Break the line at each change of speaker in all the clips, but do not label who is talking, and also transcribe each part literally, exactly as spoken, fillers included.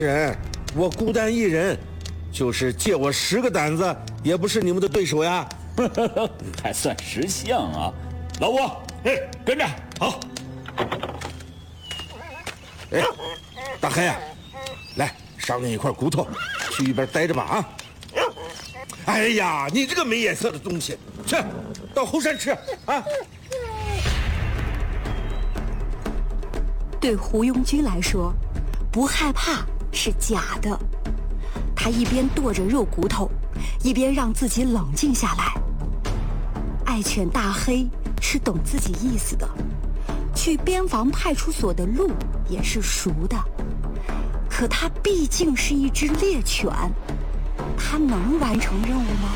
人，我孤单一人，就是借我十个胆子，也不是你们的对手呀。
还算识相啊，老五，哎，跟着，好。
哎，大黑啊，来赏你一块骨头，去一边待着吧啊！哎呀，你这个没眼色的东西，去到后山吃啊！
对胡庸军来说，不害怕是假的。他一边剁着肉骨头，一边让自己冷静下来。爱犬大黑是懂自己意思的，去边防派出所的路也是熟的。可他毕竟是一只猎犬，他能完成任务吗？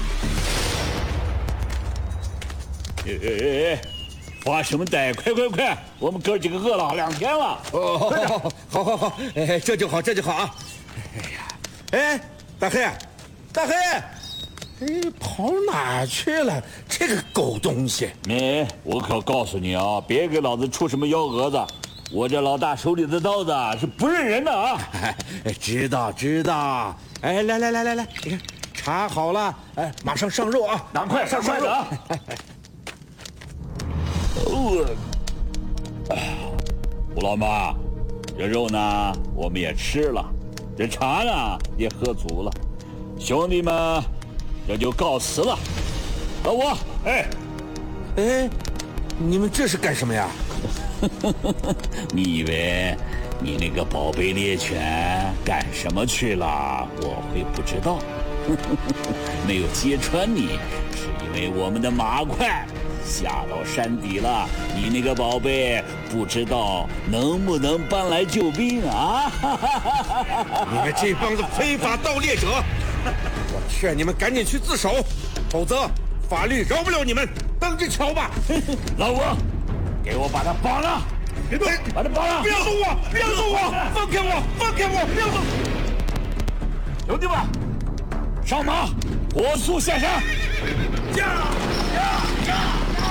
哎哎哎！发什么呆？快快快！我们哥几个饿了两天了。
哦，好好好，哎，这就好，这就好啊！哎呀，哎，大黑，大黑，哎，跑哪去了？这个狗东西！
哎，我可告诉你啊，别给老子出什么幺蛾子！我这老大手里的刀子是不认人的啊！
哎，知道知道。哎，来来来来来，你看查好了，哎，马上上肉啊！
赶快上上肉啊！哦，胡老妈，这肉呢我们也吃了，这茶呢也喝足了，兄弟们这就告辞了。老五，哎
哎，你们这是干什么呀？
你以为你那个宝贝猎犬干什么去了？我会不知道？没有揭穿你，是因为我们的马快下到山底了，你那个宝贝不知道能不能搬来救兵啊！
你们这帮子非法盗猎者，我劝你们赶紧去自首，否则法律饶不了你们，等着瞧吧！
老五，给我把他绑了！别动，把他绑了！
不要动我！不要动我！放开我！放开我！不要动！
兄弟们，上马，火速下山！驾！驾！驾！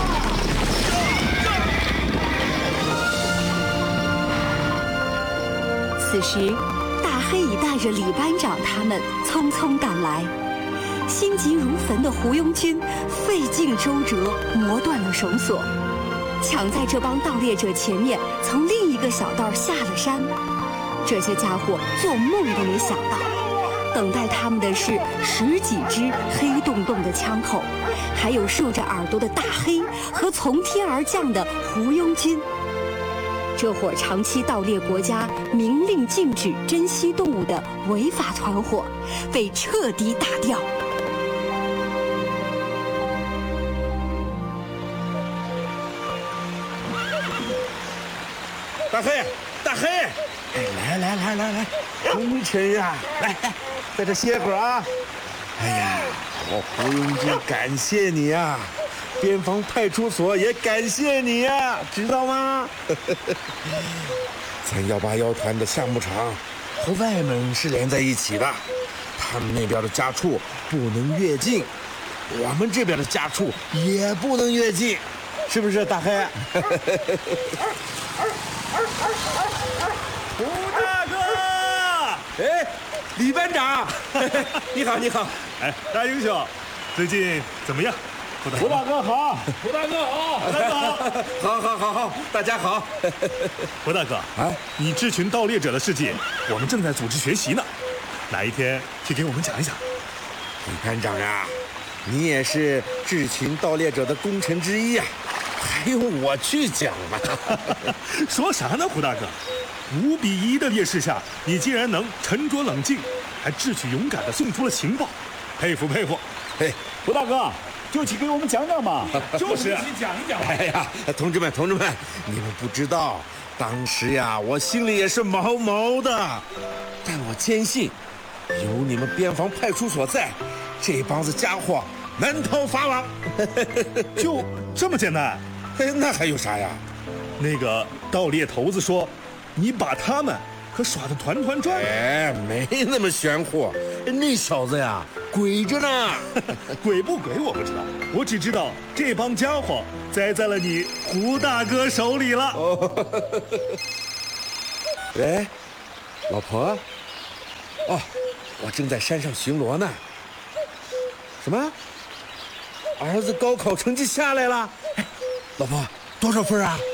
此时，大黑已带着李班长他们匆匆赶来。心急如焚的胡庸军费尽周折，磨断了绳索，抢在这帮盗猎者前面，从另一个小道下了山。这些家伙做梦都没想到，等待他们的是十几支黑洞洞的枪口，还有竖着耳朵的大黑和从天而降的胡庸军。这伙长期盗猎国家明令禁止珍稀动物的违法团伙被彻底打掉。
大黑，大黑，哎，来来来来来，功臣呀，来，在这歇会儿啊！哎呀，我胡庸军感谢你呀，边防派出所也感谢你呀，知道吗？咱幺八幺团的项目场和外门是连在一起的，他们那边的家畜不能越境，我们这边的家畜也不能越境，是不是，大黑？
胡大哥，
哎，李班长，你好，你好。
哎，大英雄，最近怎么样？
胡大哥好，胡大哥好，
胡大哥好，
好，好，好，好，大家好。
胡大哥，啊，你智群盗猎者的事迹，我们正在组织学习呢，哪一天去给我们讲一讲？
李班长啊，你也是智群盗猎者的功臣之一啊，还用我去讲吗？
说啥呢，胡大哥？五比一的劣势下，你竟然能沉着冷静，还智取勇敢地送出了情报，佩服佩服。
嘿，
胡大哥，就去给我们讲讲嘛。
就是啊，讲一讲。
哎呀，同志们，同志们，你们不知道，当时呀，我心里也是毛毛的，但我坚信，有你们边防派出所在，这帮子家伙难逃法网。
就这么简单？
那还有啥呀？
那个盗猎头子说，你把他们可耍得团团转。
哎，没那么玄乎，那小子呀，鬼着呢。
鬼不鬼我不知道，我只知道这帮家伙栽在了你胡大哥手里了。
哦，哎，老婆， 哦，我正在山上巡逻呢。什么？儿子高考成绩下来了？哎，老婆，多少分啊？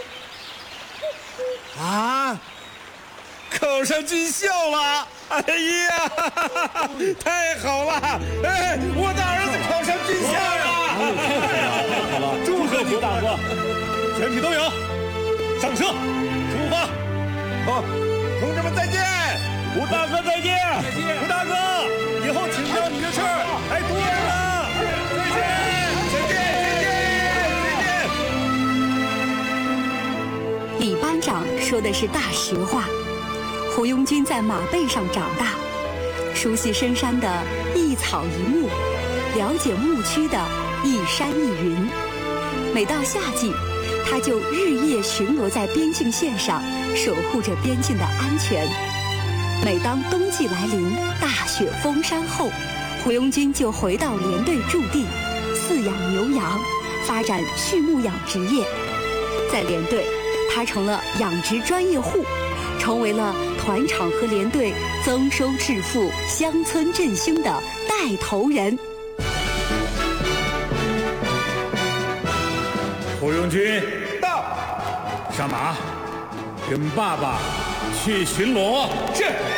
啊，考上军校了！哎呀，太好了！哎，我的儿子考上军校了！
太好了，祝贺胡大哥！全体都有，上车，出发！
好，同志们再见！
胡大哥再见！再见！胡大哥，以后请教你的事儿还多着呢！再见！
再见！再见！再见！
李班长说的是大实话。胡庸军在马背上长大，熟悉深山的一草一木，了解牧区的一山一云。每到夏季，他就日夜巡逻在边境线上，守护着边境的安全。每当冬季来临，大雪封山后，胡庸军就回到连队驻地，饲养牛羊，发展畜牧养殖业。在连队，他成了养殖专业户，成为了团长和连队增收致富、乡村振兴的带头人。
胡庸军到，上马，跟爸爸去巡逻。
是。